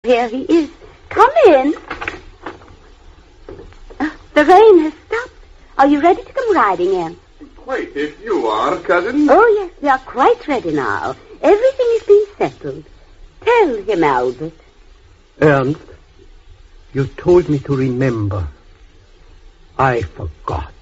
Here he is. Come in. The rain has stopped. Are you ready to come riding in? Quite, if you are, cousin. Oh, yes, we are quite ready now. Everything has been settled. Tell him, Albert. Ernst, you told me to remember. I forgot.